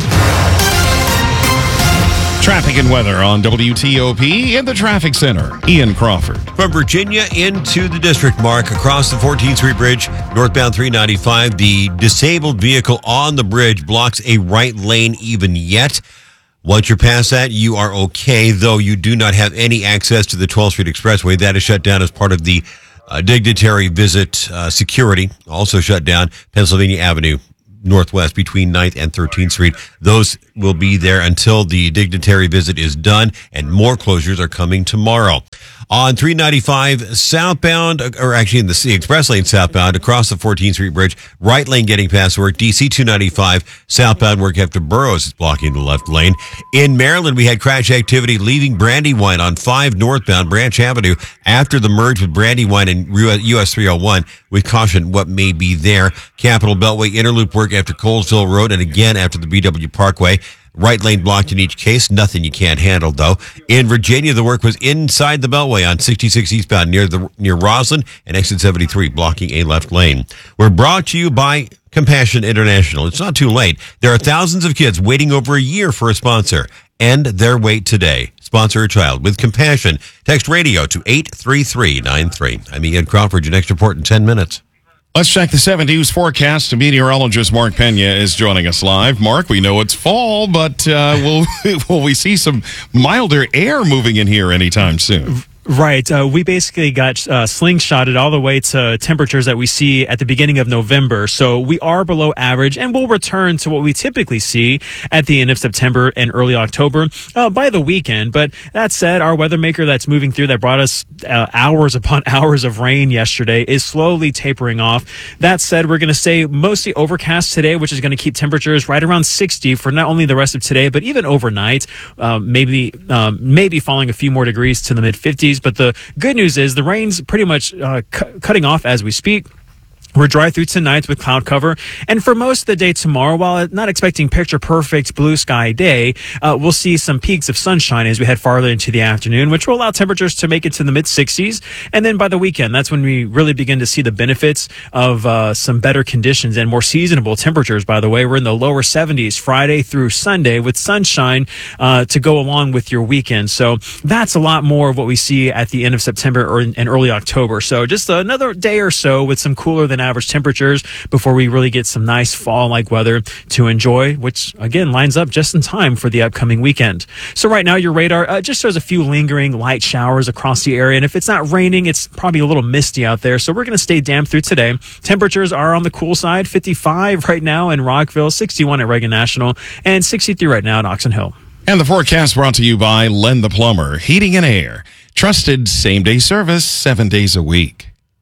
Traffic and weather on W T O P in the traffic center. Ian Crawford. From Virginia into the district, Mark, across the fourteenth Street Bridge, northbound three ninety-five, the disabled vehicle on the bridge blocks a right lane even yet. Once you're past that, you are okay, though you do not have any access to the twelfth Street Expressway. That is shut down as part of the uh, dignitary visit uh, security. Also shut down Pennsylvania Avenue northwest between ninth and thirteenth Street. Those will be there until the dignitary visit is done, and more closures are coming tomorrow. On three ninety-five southbound, or actually in the C express lane southbound, across the fourteenth Street Bridge, right lane getting past work. D C two ninety-five southbound work after Burroughs is blocking the left lane. In Maryland, we had crash activity leaving Brandywine on five northbound Branch Avenue after the merge with Brandywine and U S three oh one, with caution what may be there. Capitol Beltway interloop work after Colesville Road, and again after the B W Parkway. Right lane blocked in each case. Nothing you can't handle, though. In Virginia, the work was inside the Beltway on sixty-six eastbound near the near Roslyn and exit seventy-three, blocking a left lane. We're brought to you by Compassion International. It's not too late. There are thousands of kids waiting over a year for a sponsor. End their wait today. Sponsor a child with Compassion. Text radio to eight three three nine three. I'm Ian Crawford. Your next report in ten minutes. Let's check the seven News forecast. Meteorologist Mark Pena is joining us live. Mark, we know it's fall, but uh, will will we see some milder air moving in here anytime soon? Right. Uh, we basically got uh, slingshotted all the way to temperatures that we see at the beginning of November. So we are below average, and we'll return to what we typically see at the end of September and early October uh, by the weekend. But that said, our weather maker that's moving through that brought us uh, hours upon hours of rain yesterday is slowly tapering off. That said, we're going to stay mostly overcast today, which is going to keep temperatures right around sixty for not only the rest of today, but even overnight. Uh, maybe, um, maybe falling a few more degrees to the mid fifties. But the good news is the rain's pretty much uh, cu- cutting off as we speak. We're dry through tonight with cloud cover. And for most of the day tomorrow, while not expecting picture-perfect blue sky day, uh, we'll see some peaks of sunshine as we head farther into the afternoon, which will allow temperatures to make it to the mid-sixties. And then by the weekend, that's when we really begin to see the benefits of uh, some better conditions and more seasonable temperatures, by the way. We're in the lower seventies Friday through Sunday with sunshine uh, to go along with your weekend. So that's a lot more of what we see at the end of September or in, and early October. So just another day or so with some cooler than average temperatures before we really get some nice fall-like weather to enjoy, which again lines up just in time for the upcoming weekend. So right now your radar uh, just shows a few lingering light showers across the area, and if it's not raining, it's probably a little misty out there. So we're going to stay damp through today. Temperatures are on the cool side, fifty-five right now in Rockville, sixty-one at Reagan National, and sixty-three right now at Oxon Hill. And the forecast brought to you by Len the Plumber, Heating and Air. Trusted same-day service, seven days a week.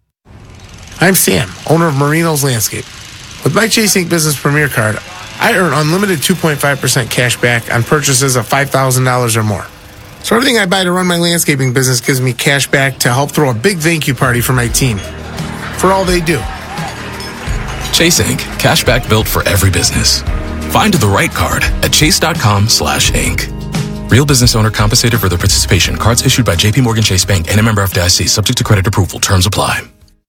I'm Sam, owner of Marino's Landscape. With my Chase Incorporated. Business Premier Card, I earn unlimited two point five percent cash back on purchases of five thousand dollars or more. So everything I buy to run my landscaping business gives me cash back to help throw a big thank you party for my team, for all they do. Chase Incorporated. Cashback built for every business. Find the right card at chase.com slash Inc. Real business owner compensated for their participation. Cards issued by J P Morgan Chase Bank and a member F D I C. Subject to credit approval. Terms apply.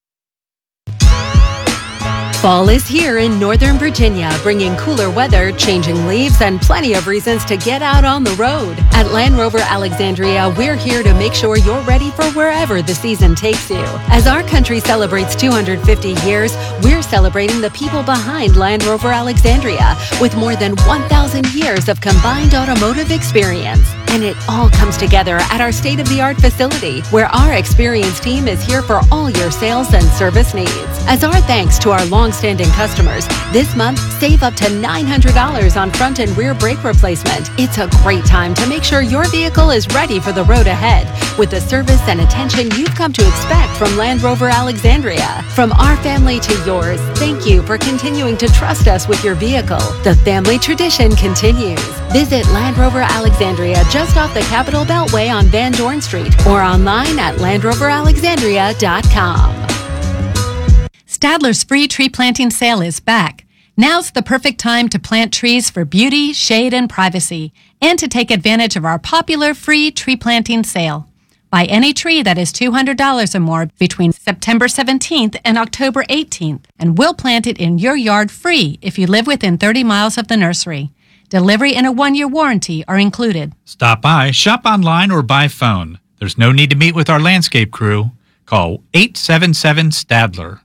Fall is here in Northern Virginia, bringing cooler weather, changing leaves, and plenty of reasons to get out on the road. At Land Rover Alexandria, we're here to make sure you're ready for wherever the season takes you. As our country celebrates two hundred fifty years, we're celebrating the people behind Land Rover Alexandria with more than one thousand years of combined automotive experience. And it all comes together at our state-of-the-art facility, where our experienced team is here for all your sales and service needs. As our thanks to our long-standing customers, this month, save up to nine hundred dollars on front and rear brake replacement. It's a great time to make sure your vehicle is ready for the road ahead with the service and attention you've come to expect from Land Rover Alexandria. From our family to yours, thank you for continuing to trust us with your vehicle. The family tradition continues. Visit Land Rover Alexandria just off the Capitol Beltway on Van Dorn Street or online at land rover alexandria dot com. Stadler's free tree planting sale is back. Now's the perfect time to plant trees for beauty, shade, and privacy, and to take advantage of our popular free tree planting sale. Buy any tree that is two hundred dollars or more between September seventeenth and October eighteenth, and we'll plant it in your yard free if you live within thirty miles of the nursery. Delivery and a one-year warranty are included. Stop by, shop online, or by phone. There's no need to meet with our landscape crew. Call eight seven seven Stadler.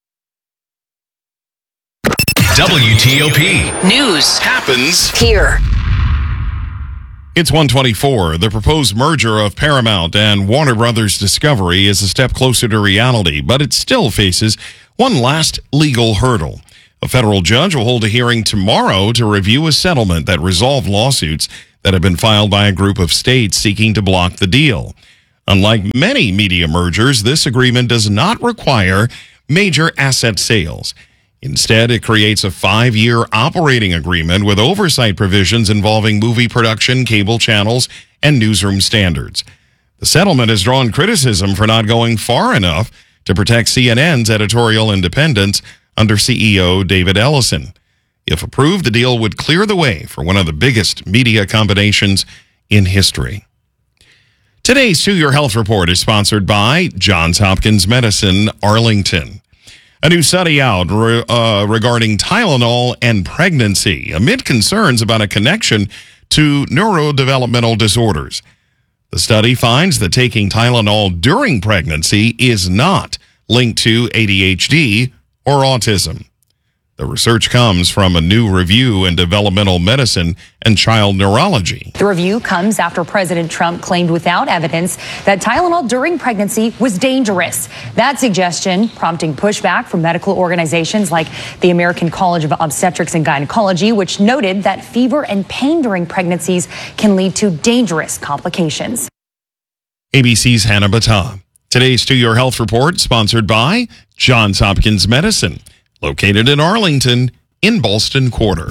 W T O P. News happens here. It's one twenty-four. The proposed merger of Paramount and Warner Brothers Discovery is a step closer to reality, but it still faces one last legal hurdle. A federal judge will hold a hearing tomorrow to review a settlement that resolved lawsuits that have been filed by a group of states seeking to block the deal. Unlike many media mergers, this agreement does not require major asset sales. Instead, it creates a five-year operating agreement with oversight provisions involving movie production, cable channels, and newsroom standards. The settlement has drawn criticism for not going far enough to protect C N N's editorial independence under C E O David Ellison. If approved, the deal would clear the way for one of the biggest media combinations in history. Today's To Your Health Report is sponsored by Johns Hopkins Medicine, Arlington. A new study out re, uh, regarding Tylenol and pregnancy amid concerns about a connection to neurodevelopmental disorders. The study finds that taking Tylenol during pregnancy is not linked to A D H D or autism. The research comes from a new review in developmental medicine and child neurology. The review comes after President Trump claimed without evidence that Tylenol during pregnancy was dangerous. That suggestion prompting pushback from medical organizations like the American College of Obstetrics and Gynecology, which noted that fever and pain during pregnancies can lead to dangerous complications. A B C's Hannah Battah. Today's To Your Health Report sponsored by Johns Hopkins Medicine, located in Arlington in Ballston Quarter.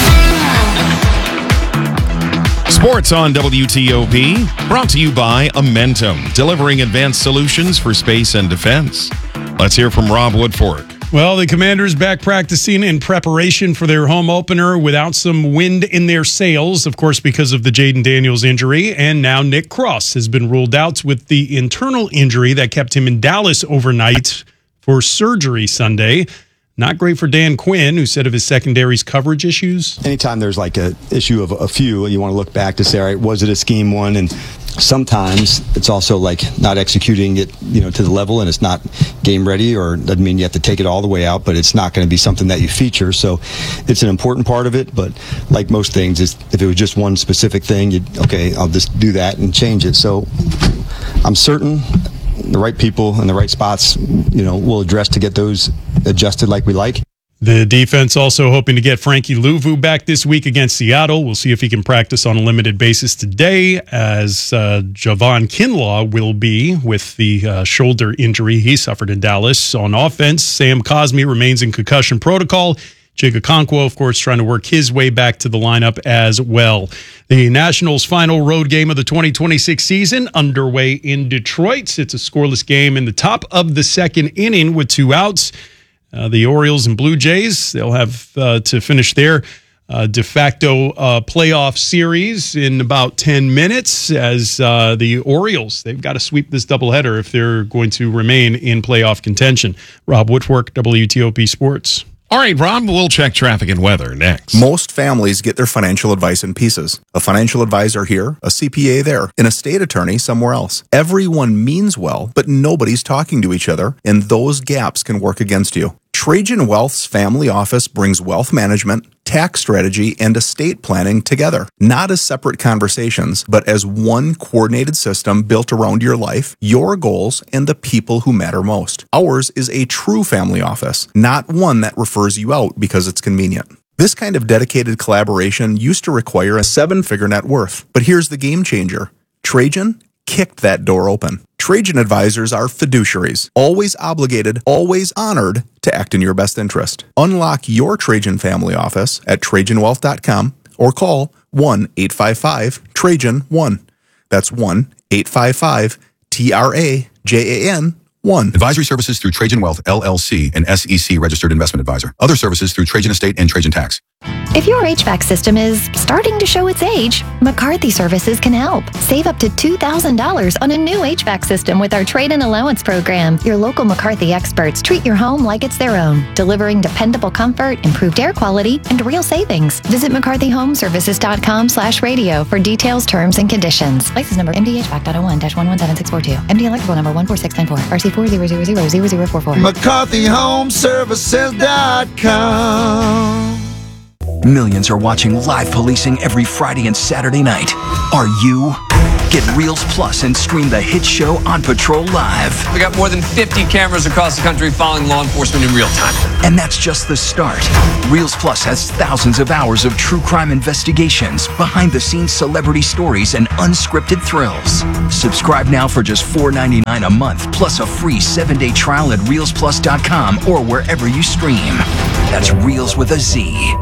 Sports on W T O P, brought to you by Amentum, delivering advanced solutions for space and defense. Let's hear from Rob Woodfork. Well, the Commanders back practicing in preparation for their home opener without some wind in their sails, of course, because of the Jaden Daniels injury. And now Nick Cross has been ruled out with the internal injury that kept him in Dallas overnight for surgery Sunday. Not great for Dan Quinn, who said of his secondary's coverage issues. Anytime there's like a issue of a few, you want to look back to say, all right, was it a scheme one? And sometimes it's also like not executing it, you know, to the level, and it's not game ready, or doesn't mean you have to take it all the way out, but it's not going to be something that you feature. So it's an important part of it, but like most things, it's, if it was just one specific thing, you'd, okay, I'll just do that and change it. So I'm certain the right people in the right spots, you know, will address to get those adjusted like we like. The defense also hoping to get Frankie Louvu back this week against Seattle. We'll see if he can practice on a limited basis today, as uh, Javon Kinlaw will be with the uh, shoulder injury he suffered in Dallas. On offense, Sam Cosmi remains in concussion protocol. Chig Okonkwo, of course, trying to work his way back to the lineup as well. The Nationals' final road game of the twenty twenty-six season underway in Detroit. It's a scoreless game in the top of the second inning with two outs. Uh, the Orioles and Blue Jays, they'll have uh, to finish their uh, de facto uh, playoff series in about ten minutes, as uh, the Orioles, they've got to sweep this doubleheader if they're going to remain in playoff contention. Rob Woodfork, W T O P Sports. All right, Rob, we'll check traffic and weather next. Most families get their financial advice in pieces. A financial advisor here, a C P A there, an estate attorney somewhere else. Everyone means well, but nobody's talking to each other, and those gaps can work against you. Trajan Wealth's family office brings wealth management, tax strategy, and estate planning together, not as separate conversations, but as one coordinated system built around your life, your goals, and the people who matter most. Ours is a true family office, not one that refers you out because it's convenient. This kind of dedicated collaboration used to require a seven-figure net worth, but here's the game changer. Trajan kicked that door open. Trajan advisors are fiduciaries, always obligated, always honored to act in your best interest. Unlock your Trajan family office at Trajan Wealth dot com or call one eight five five Trajan one. That's one eight five five T R A J A N one. Advisory services through Trajan Wealth, L L C, an S E C registered investment advisor. Other services through Trajan Estate and Trajan Tax. If your H V A C system is starting to show its age, McCarthy Services can help. Save up to two thousand dollars on a new H V A C system with our trade-in allowance program. Your local McCarthy experts treat your home like it's their own, delivering dependable comfort, improved air quality, and real savings. Visit McCarthy Home Services dot com slash radio for details, terms, and conditions. License number M D H V A C dot oh one dash one one seven six four two. M D electrical number one four six nine four. R C four zero zero zero zero zero four four. McCarthy Home Services dot com. Millions are watching live policing every Friday and Saturday night. Are you? Get Reels Plus and stream the hit show On Patrol live. We got more than fifty cameras across the country following law enforcement in real time. And that's just the start. Reels Plus has thousands of hours of true crime investigations, behind-the-scenes celebrity stories, and unscripted thrills. Subscribe now for just four ninety-nine a month, plus a free seven-day trial at Reels Plus dot com or wherever you stream. That's Reels with a Z.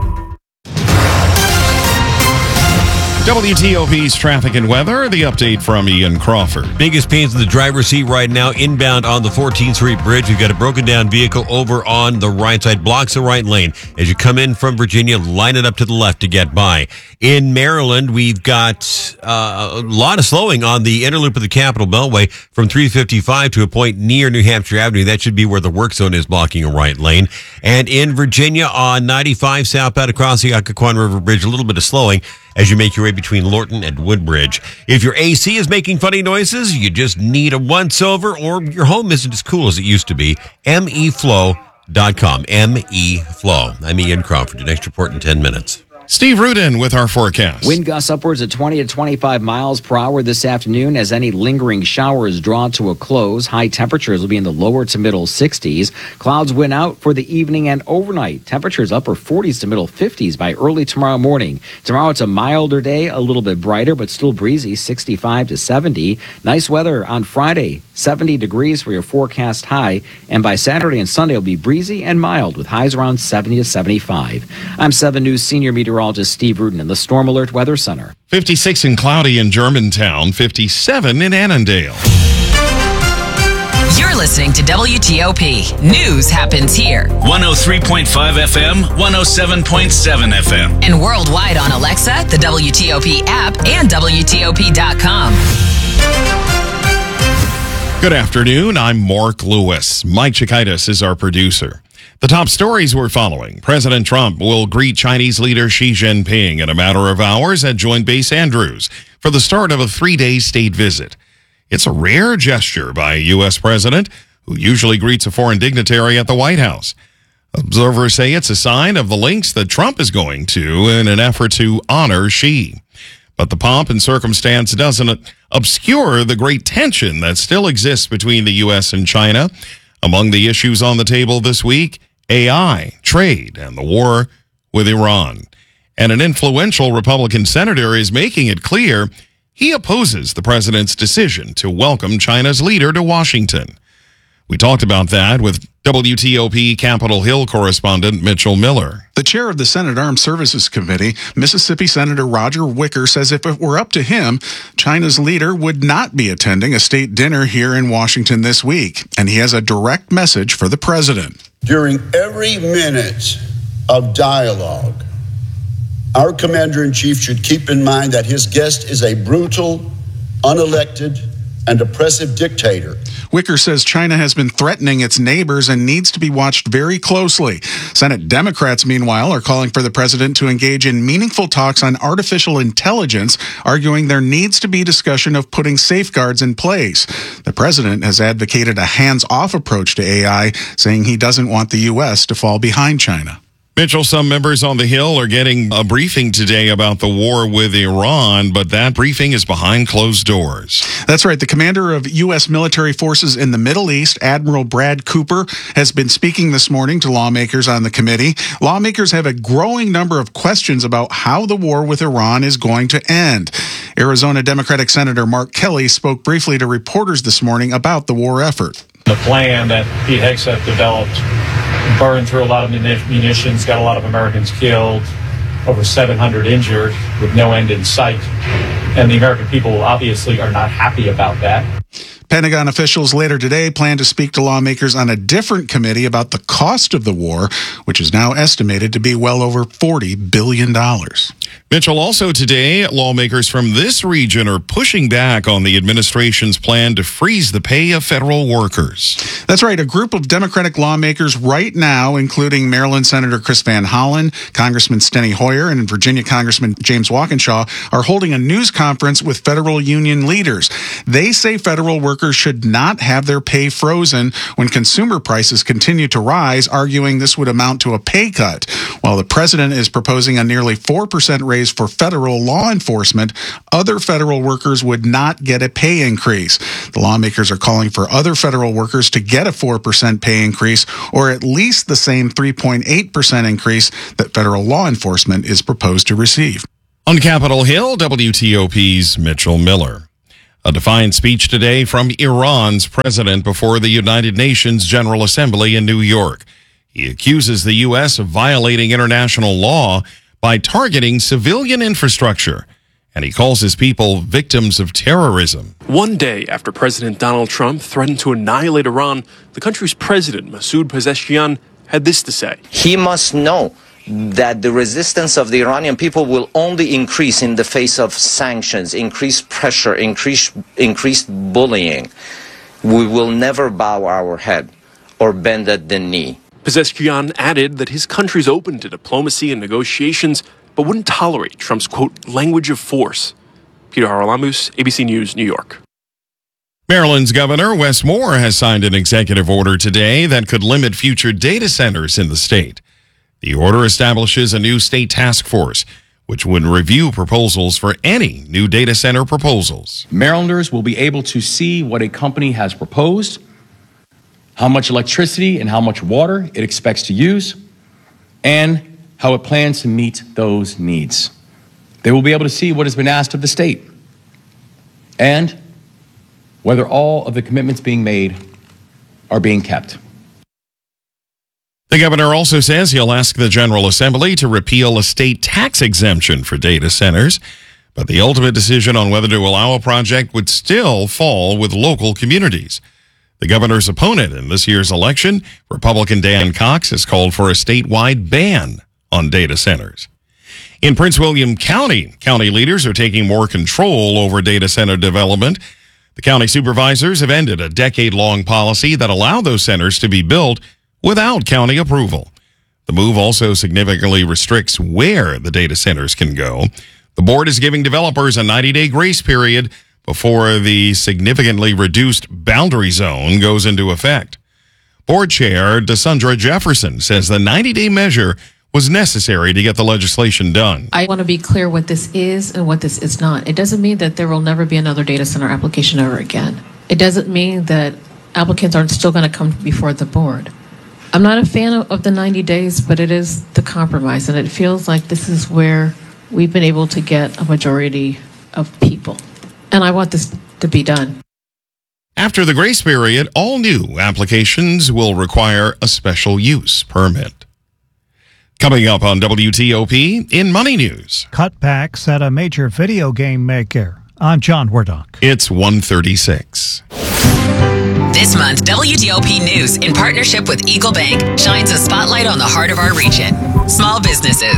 W T O P's traffic and weather, the update from Ian Crawford. Biggest pains in the driver's seat right now, inbound on the fourteenth Street Bridge. We've got a broken down vehicle over on the right side, blocks the right lane. As you come in from Virginia, line it up to the left to get by. In Maryland, we've got uh, a lot of slowing on the inner loop of the Capitol Beltway from three fifty-five to a point near New Hampshire Avenue. That should be where the work zone is blocking a right lane. And in Virginia on ninety-five southbound across the Occoquan River Bridge, a little bit of slowing as you make your way between Lorton and Woodbridge. If your A C is making funny noises, you just need a once-over, or your home isn't as cool as it used to be, M E flow dot com. M E Flow. I'm Ian Crawford. Your next report in ten minutes. Steve Rudin with our forecast. Wind gusts upwards of twenty to twenty-five miles per hour this afternoon as any lingering showers draw to a close. High temperatures will be in the lower to middle sixties. Clouds win out for the evening and overnight. Temperatures upper forties to middle fifties by early tomorrow morning. Tomorrow it's a milder day, a little bit brighter, but still breezy, sixty-five to seventy. Nice weather on Friday, seventy degrees for your forecast high. And by Saturday and Sunday it'll be breezy and mild with highs around seventy to seventy-five. I'm seven News senior meteorologist Steve Rudin in the Storm Alert Weather Center. fifty-six and cloudy in Germantown, fifty-seven in Annandale. You're listening to W T O P. News happens here. one oh three point five F M, one oh seven point seven F M. And worldwide on Alexa, the W T O P app, and W T O P dot com. Good afternoon. I'm Mark Lewis. Mike Chikaitis is our producer. The top stories we're following. President Trump will greet Chinese leader Xi Jinping in a matter of hours at Joint Base Andrews for the start of a three-day state visit. It's a rare gesture by a U S president who usually greets a foreign dignitary at the White House. Observers say it's a sign of the lengths that Trump is going to in an effort to honor Xi. But the pomp and circumstance doesn't obscure the great tension that still exists between the U S and China. Among the issues on the table this week, A I, trade, and the war with Iran. And an influential Republican senator is making it clear he opposes the president's decision to welcome China's leader to Washington. We talked about that with W T O P Capitol Hill correspondent Mitchell Miller. The chair of the Senate Armed Services Committee, Mississippi Senator Roger Wicker, says if it were up to him, China's leader would not be attending a state dinner here in Washington this week. And he has a direct message for the president. During every minute of dialogue, our commander-in-chief should keep in mind that his guest is a brutal, unelected, and oppressive dictator. Wicker says China has been threatening its neighbors and needs to be watched very closely. Senate Democrats, meanwhile, are calling for the president to engage in meaningful talks on artificial intelligence, arguing there needs to be discussion of putting safeguards in place. The president has advocated a hands-off approach to A I, saying he doesn't want the U S to fall behind China. Mitchell, some members on the Hill are getting a briefing today about the war with Iran, but that briefing is behind closed doors. That's right. The commander of U S military forces in the Middle East, Admiral Brad Cooper, has been speaking this morning to lawmakers on the committee. Lawmakers have a growing number of questions about how the war with Iran is going to end. Arizona Democratic Senator Mark Kelly spoke briefly to reporters this morning about the war effort. The plan that Pete Hegseth developed burned through a lot of munitions, got a lot of Americans killed, over seven hundred injured with no end in sight. And the American people obviously are not happy about that. Pentagon officials later today plan to speak to lawmakers on a different committee about the cost of the war, which is now estimated to be well over forty billion dollars. Mitchell, also today, lawmakers from this region are pushing back on the administration's plan to freeze the pay of federal workers. That's right. A group of Democratic lawmakers right now, including Maryland Senator Chris Van Hollen, Congressman Steny Hoyer, and Virginia Congressman James Walkinshaw, are holding a news conference with federal union leaders. They say federal workers should not have their pay frozen when consumer prices continue to rise, arguing this would amount to a pay cut. While the president is proposing a nearly four percent raise for federal law enforcement, other federal workers would not get a pay increase. The lawmakers are calling for other federal workers to get a four percent pay increase, or at least the same three point eight percent increase that federal law enforcement is proposed to receive. On Capitol Hill, W T O P's Mitchell Miller. A defiant speech today from Iran's president before the United Nations General Assembly in New York. He accuses the U S of violating international law by targeting civilian infrastructure, and he calls his people victims of terrorism. One day after President Donald Trump threatened to annihilate Iran, the country's president, Masoud Pezeshkian, had this to say. He must know that the resistance of the Iranian people will only increase in the face of sanctions, increased pressure, increased, increased bullying. We will never bow our head or bend at the knee. Pezeshkian added that his country's open to diplomacy and negotiations, but wouldn't tolerate Trump's, quote, language of force. Peter Haralamus, A B C News, New York. Maryland's Governor Wes Moore has signed an executive order today that could limit future data centers in the state. The order establishes a new state task force, which would review proposals for any new data center proposals. Marylanders will be able to see what a company has proposed, how much electricity and how much water it expects to use, and how it plans to meet those needs. They will be able to see what has been asked of the state and whether all of the commitments being made are being kept. The governor also says he'll ask the General Assembly to repeal a state tax exemption for data centers, but the ultimate decision on whether to allow a project would still fall with local communities. The governor's opponent in this year's election, Republican Dan Cox, has called for a statewide ban on data centers. In Prince William County, county leaders are taking more control over data center development. The county supervisors have ended a decade-long policy that allowed those centers to be built without county approval. The move also significantly restricts where the data centers can go. The board is giving developers a ninety-day grace period before the significantly reduced boundary zone goes into effect. Board Chair DeSandra Jefferson says the ninety-day measure was necessary to get the legislation done. I want to be clear what this is and what this is not. It doesn't mean that there will never be another data center application ever again. It doesn't mean that applicants aren't still going to come before the board. I'm not a fan of the ninety days, but it is the compromise, and it feels like this is where we've been able to get a majority of people. And I want this to be done. After the grace period, all new applications will require a special use permit. Coming up on W T O P in Money News. Cutbacks at a major video game maker. I'm John Wardock. It's one thirty-six. This month, W T O P News, in partnership with Eagle Bank, shines a spotlight on the heart of our region, small businesses.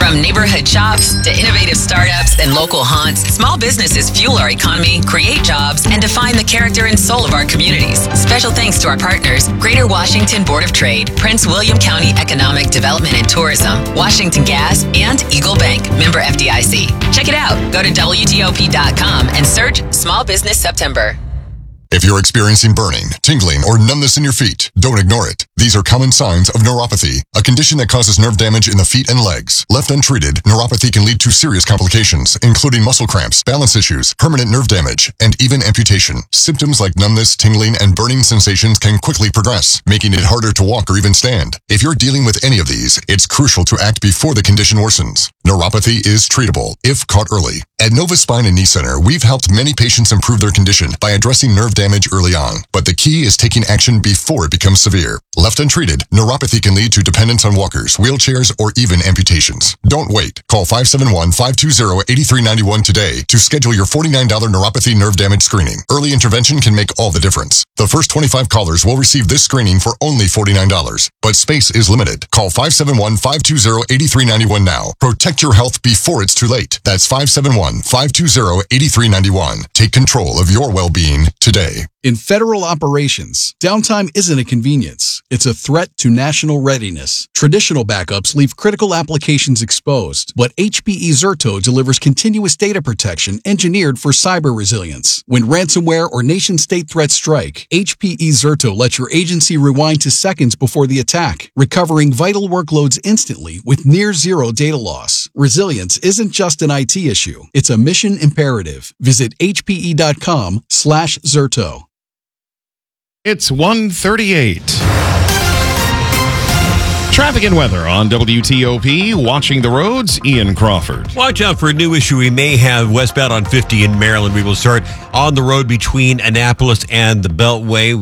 From neighborhood shops to innovative startups and local haunts, small businesses fuel our economy, create jobs, and define the character and soul of our communities. Special thanks to our partners, Greater Washington Board of Trade, Prince William County Economic Development and Tourism, Washington Gas, and Eagle Bank, member F D I C. Check it out. Go to W T O P dot com and search Small Business September. If you're experiencing burning, tingling, or numbness in your feet, don't ignore it. These are common signs of neuropathy, a condition that causes nerve damage in the feet and legs. Left untreated, neuropathy can lead to serious complications, including muscle cramps, balance issues, permanent nerve damage, and even amputation. Symptoms like numbness, tingling, and burning sensations can quickly progress, making it harder to walk or even stand. If you're dealing with any of these, it's crucial to act before the condition worsens. Neuropathy is treatable if caught early. At Nova Spine and Knee Center, we've helped many patients improve their condition by addressing nerve damage early on. But the key is taking action before it becomes severe. Left untreated, neuropathy can lead to dependence on walkers, wheelchairs, or even amputations. Don't wait. Call five seven one, five two zero, eight three nine one today to schedule your forty-nine dollars neuropathy nerve damage screening. Early intervention can make all the difference. The first twenty-five callers will receive this screening for only forty-nine dollars. But space is limited. Call five seven one, five two zero, eight three nine one now. Protect your health before it's too late. That's five seven one, five two zero, eight three nine one. Take control of your well-being today. In federal operations, downtime isn't a convenience. It's a threat to national readiness. Traditional backups leave critical applications exposed, but H P E Zerto delivers continuous data protection engineered for cyber resilience. When ransomware or nation-state threats strike, H P E Zerto lets your agency rewind to seconds before the attack, recovering vital workloads instantly with near-zero data loss. Resilience isn't just an I T issue. It's a mission imperative. Visit H P E dot com slash Zerto. It's one thirty-eight. Traffic and weather on W T O P. Watching the roads, Ian Crawford. Watch out for a new issue we may have westbound on fifty in Maryland. We will start on the road between Annapolis and the Beltway.